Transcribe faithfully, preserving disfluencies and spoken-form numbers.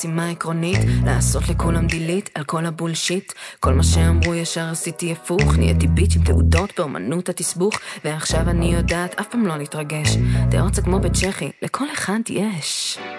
שימה עקרונית, לעשות לכולם דילית על כל הבולשיט. כל מה שאמרו ישר עשיתי הפוך, נהייתי ביץ' עם תעודות באומנות התסבוך, ועכשיו אני יודעת אף פעם לא להתרגש. דעות זה כמו בצ'כי, לכל אחד יש.